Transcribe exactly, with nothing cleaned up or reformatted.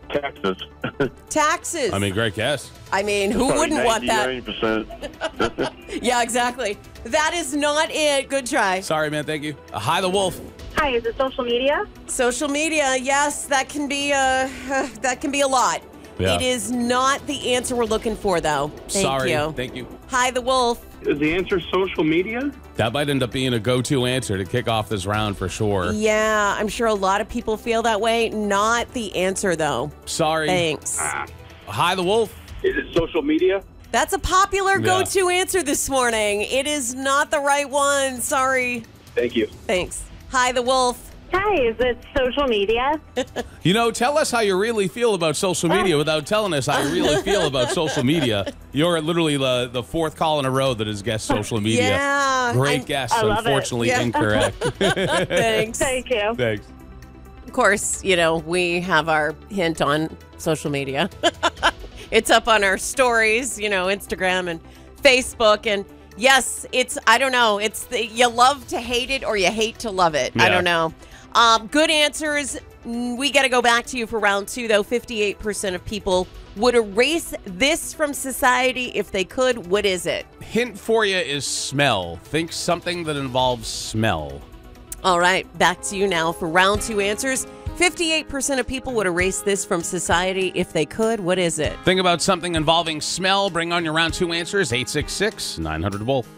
Taxes. Taxes. I mean, great guess. I mean, who Probably wouldn't want that? ninety-nine percent. Yeah, exactly. That is not it. Good try. Sorry, man. Thank you. Uh, hi, the wolf. Hi, is it social media? Social media, yes, that can be a that can be a lot. Yeah. It is not the answer we're looking for, though. Thank Sorry. you. Thank you. Hi, the wolf. Is the answer social media? That might end up being a go-to answer to kick off this round for sure. Yeah, I'm sure a lot of people feel that way. Not the answer, though. Sorry. Thanks. Ah. Hi, the wolf. Is it social media? That's a popular Yeah. go-to answer this morning. It is not the right one. Sorry. Thank you. Thanks. Hi, the wolf. Hi, is it social media? You know, tell us how you really feel about social media without telling us how you really feel about social media. You're literally the, the fourth call in a row that has guessed social media. Yeah. Great I'm- guess. I love it. Unfortunately, Yeah. incorrect. Thanks. Thank you. Thanks. Of course, you know, we have our hint on social media. It's up on our stories, you know, Instagram and Facebook. And yes, it's, I don't know, it's the, you love to hate it or you hate to love it. I Yeah. don't know. Um, good answers. Mm, We got to go back to you for round two, though. fifty-eight percent of people would erase this from society if they could. What is it? Hint for you is smell. Think something that involves smell. All right, back to you now for round two answers. fifty-eight percent of people would erase this from society if they could. What is it? Think about something involving smell. Bring on your round two answers. eight six six, nine hundred wolf.